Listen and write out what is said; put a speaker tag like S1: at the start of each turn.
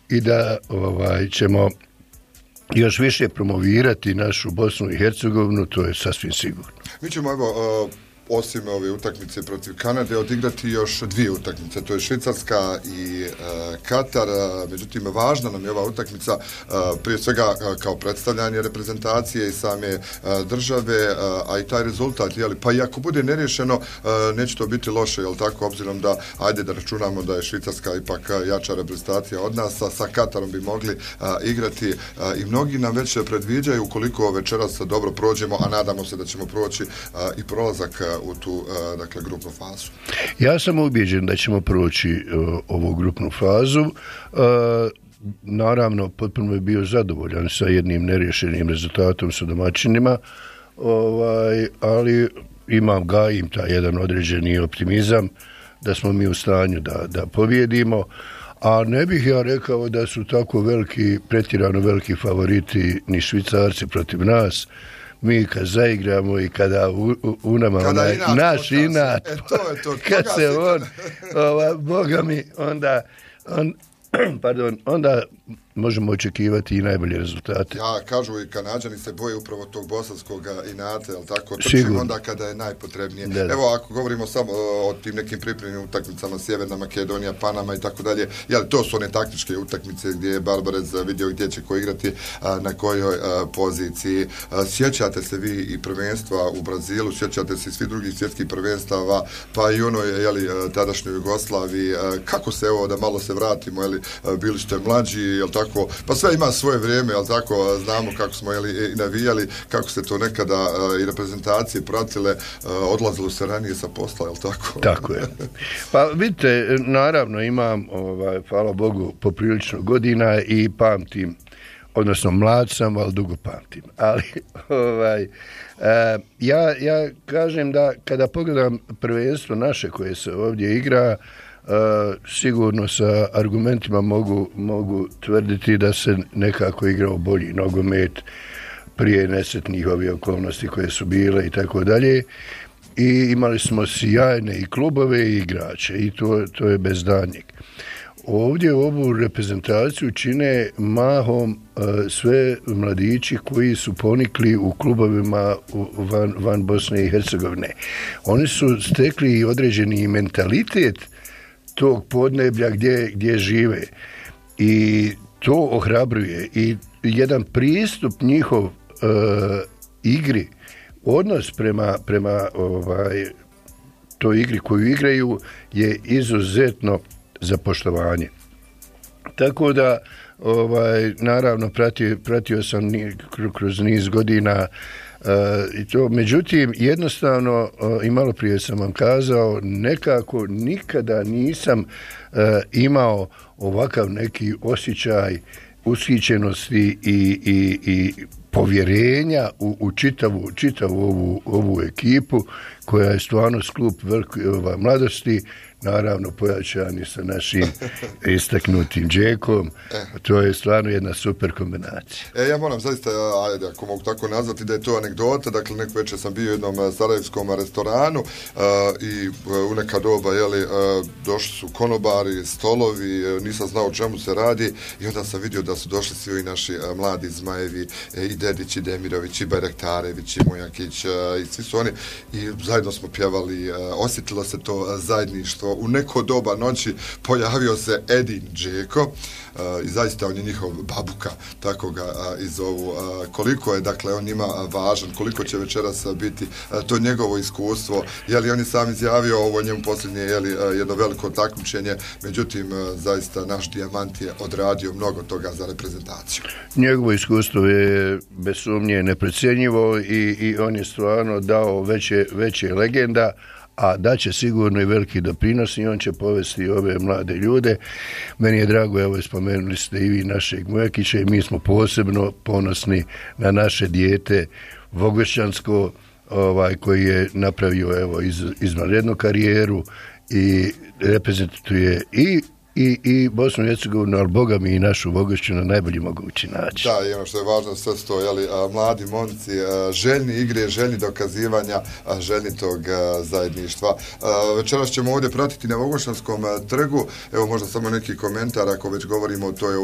S1: i da ćemo još više promovirati našu Bosnu i Hercegovinu, to je sasvim sigurno.
S2: Mi ćemo osim ove utakmice protiv Kanade odigrati još 2 utakmice, to je Švicarska i Katar. Međutim, važna nam je ova utakmica prije svega kao predstavljanje reprezentacije i same države, a i taj rezultat, pa i ako bude neriješeno, neće to biti loše, tako, obzirom da, ajde da računamo da je Švicarska ipak jača reprezentacija od nas, sa Katarom bi mogli igrati i mnogi nam već predviđaju ukoliko večeras dobro prođemo, a nadamo se da ćemo proći i prolazak u tu grupnu fazu.
S1: Ja sam ubijeđen da ćemo proći ovu grupnu fazu. Naravno, potpuno je bio zadovoljan sa jednim neriješenim rezultatom sa domaćinima, ali gajim taj jedan određeni optimizam da smo mi u stanju da pobjedimo, a ne bih ja rekao da su tako pretjerano veliki favoriti ni Švicarci protiv nas. Mi kad zaigramo i kada u nama naš inat, kad se Boga mi, onda možemo očekivati i najbolje rezultate.
S2: Ja, kažu i Kanađani se boje upravo tog bosanskog inata, tako trčimo onda kada je najpotrebnije. Da. Evo, ako govorimo samo o tim nekim pripremnim utakmicama, Sjeverna Makedonija, Panama i tako dalje, to su one taktičke utakmice gdje je Barbarez vidio gdje će ko igrati, na kojoj poziciji. Sjećate se vi i prvenstva u Brazilu, sjećate se i svi drugih svjetskih prvenstava, pa i onoj, tadašnjoj Jugoslaviji. Kako se, da malo se vratimo, bili ste mlađi, tako, pa sve ima svoje vrijeme, tako, znamo kako smo i navijali, kako se to nekada i reprezentacije pratile, odlazilo se ranije sa posla, tako?
S1: Tako je. Pa vidite, naravno imam, hvala Bogu, poprilično godina i pamtim, odnosno mlad sam, ali dugo pamtim. Ali, ja kažem da kada pogledam prvenstvo naše koje se ovdje igra, sigurno sa argumentima mogu tvrditi da se nekako igrao bolji nogomet prije nesretnih ovih okolnosti koje su bile i tako dalje, i imali smo sjajne i klubove i igrače i to je bez danjeg. Ovdje ovu reprezentaciju čine mahom sve mladići koji su ponikli u klubovima van Bosne i Hercegovine. Oni su stekli određeni mentalitet tog podneblja gdje žive i to ohrabruje, i jedan pristup njihov igri, odnos prema toj igri koju igraju je izuzetno za poštovanje. Tako da naravno pratio sam kroz niz godina i to, međutim jednostavno, i malo prije sam vam kazao, nekako nikada nisam imao ovakav neki osjećaj ushićenosti i povjerenja u čitavu ovu ekipu koja je stvarno skup velike mladosti, naravno pojačani sa našim istaknutim Džekom. To je stvarno jedna super kombinacija.
S2: Ja moram zaista, ajde, ako mogu tako nazvati, da je to anegdota. Dakle, neko večer sam bio u jednom sarajevskom restoranu i u neka doba, došli su konobari, stolovi, nisam znao o čemu se radi, i onda sam vidio da su došli svi naši mladi Zmajevi, i Dedić, i Demirović, i Bajraktarević, i Mujakić, i svi su oni, i zajedno smo pjevali, osjetilo se to zajedništvo. U neko doba noći pojavio se Edin Džeko i zaista on je njihov babuka, tako ga i zovu. Koliko je, dakle, on njima važan, koliko će večeras biti to njegovo iskustvo, on je sam izjavio, ovo njemu posljednje jedno veliko takmičenje, međutim zaista naš dijamant je odradio mnogo toga za reprezentaciju.
S1: Njegovo iskustvo je bez sumnje neprocjenjivo i on je stvarno dao veće legenda, a daće sigurno i veliki doprinos i on će povesti ove mlade ljude. Meni je drago, evo spomenuli ste i vi našeg Mujakića, i mi smo posebno ponosni na naše dijete Vogošćansko, koji je napravio izvanrednu karijeru i reprezentuje i Bosnu i Hercegovinu, ali Boga mi i našu Vogošću na najbolji mogući način.
S2: Da, i ono što je važno, sve su to, mladi momci, željni igre, željni dokazivanja, željni tog zajedništva. Večeras ćemo ovdje pratiti na Vogošćanskom trgu, evo možda samo neki komentar, ako već govorimo o toj